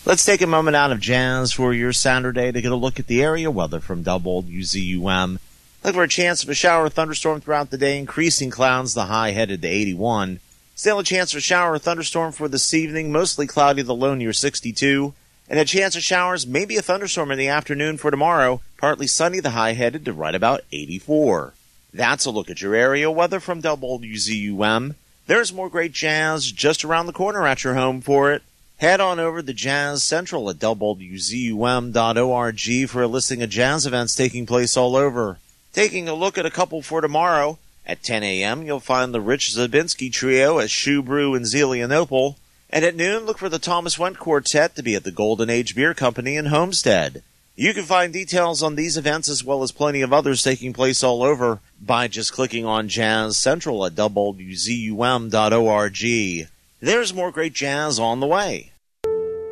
Let's take a moment out of jazz for your Saturday to get a look at the area weather from WZUM. Look for a chance of a shower or thunderstorm throughout the day, increasing clouds, the high headed to 81. Still a chance for shower or thunderstorm for this evening, mostly cloudy, the low near 62. And a chance of showers, maybe a thunderstorm in the afternoon for tomorrow, partly sunny, the high headed to right about 84. That's a look at your area weather from WZUM. There's more great jazz just around the corner at your home for it. Head on over to Jazz Central at WZUM.org for a listing of jazz events taking place all over. Taking a look at a couple for tomorrow, at 10 a.m. you'll find the Rich Zabinski Trio at Shoe Brew in Zelienople, and at noon look for the Thomas Went Quartet to be at the Golden Age Beer Company in Homestead. You can find details on these events as well as plenty of others taking place all over by just clicking on Jazz Central at WZUM.org. There's more great jazz on the way.